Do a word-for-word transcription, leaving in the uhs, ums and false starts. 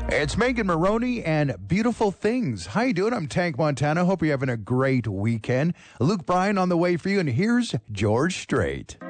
It's Megan Maroney and Beautiful Things. How you doing? I'm Tank Montana. Hope you're having a great weekend. Luke Bryan on the way for you, and here's George Strait.